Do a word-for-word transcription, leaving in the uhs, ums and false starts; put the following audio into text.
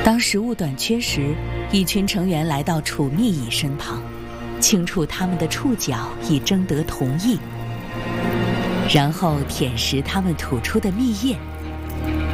当食物短缺时，一群成员来到储蜜蚁身旁，轻触它们的触角以征得同意，然后舔食它们吐出的蜜液。